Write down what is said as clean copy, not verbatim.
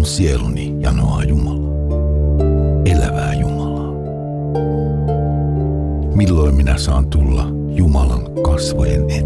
Minun sieluni janoaa Jumalaa, elävää Jumalaa. Milloin minä saan tulla Jumalan kasvojen eteen?